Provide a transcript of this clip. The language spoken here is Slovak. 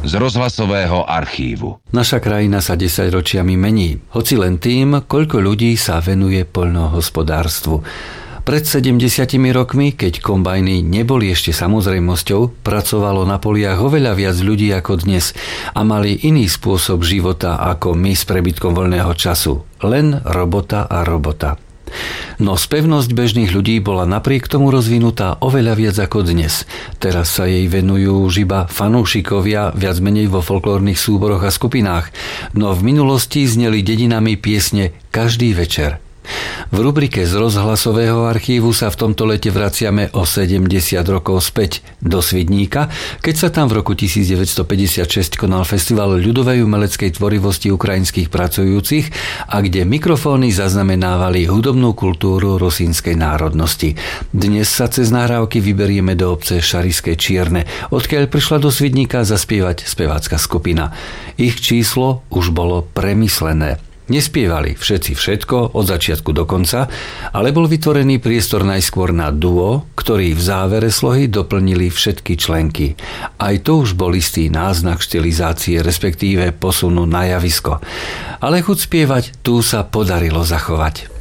z rozhlasového archívu. Naša krajina sa 10 ročiami mení, hoci len tým, koľko ľudí sa venuje poľnohospodárstvu. Pred 70 rokmi, keď kombajny neboli ešte samozrejmosťou, pracovalo na poliach oveľa viac ľudí ako dnes a mali iný spôsob života ako my s prebytkom voľného času. Len robota a robota. No spevnosť bežných ľudí bola napriek tomu rozvinutá oveľa viac ako dnes. Teraz sa jej venujú už iba fanúšikovia, viac menej vo folklórnych súboroch a skupinách, no v minulosti zneli dedinami piesne každý večer. V rubrike z rozhlasového archívu sa v tomto lete vraciame o 70 rokov späť do Svidníka, keď sa tam v roku 1956 konal festival ľudovej umeleckej tvorivosti ukrajinských pracujúcich a kde mikrofóny zaznamenávali hudobnú kultúru rusínskej národnosti. Dnes sa cez nahrávky vyberieme do obce Šariské Čierne, odkiaľ prišla do Svidníka zaspievať spevácka skupina. Ich číslo už bolo premyslené. Nespievali všetci všetko od začiatku do konca, ale bol vytvorený priestor najskôr na duo, ktorý v závere slohy doplnili všetky členky. Aj to už bol istý náznak štilizácie, respektíve posunu na javisko. Ale chuť spievať tu sa podarilo zachovať.